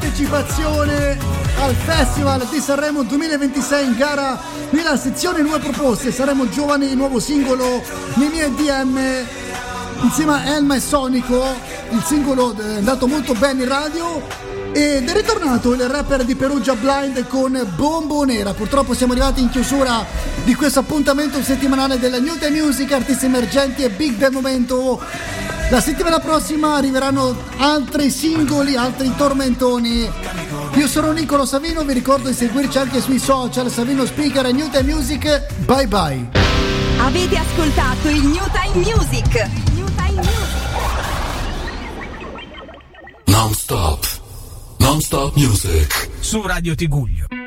partecipazione al Festival di Sanremo 2026 in gara nella sezione nuove proposte. Saremo giovani, nuovo singolo nei miei DM insieme a Elma e Sonico. Il singolo è andato molto bene in radio ed è ritornato il rapper di Perugia Blind con Bombonera. Purtroppo siamo arrivati in chiusura di questo appuntamento settimanale della New Time Music, artisti emergenti e big del momento. La settimana prossima arriveranno altri singoli, altri tormentoni. Io sono Nicolo Savino, vi ricordo di seguirci anche sui social, Savino Speaker e New Time Music. Bye bye. Avete ascoltato il New Time Music. Non stop music su Radio Tiguglio.